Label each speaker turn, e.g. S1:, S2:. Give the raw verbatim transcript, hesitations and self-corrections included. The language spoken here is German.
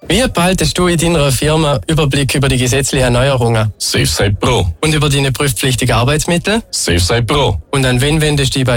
S1: Wie behaltest du in deiner Firma Überblick über die gesetzlichen Neuerungen?
S2: SafeSite Pro.
S1: Und über deine prüfpflichtigen Arbeitsmittel?
S2: SafeSite Pro.
S1: Und an wen wendest du dich bei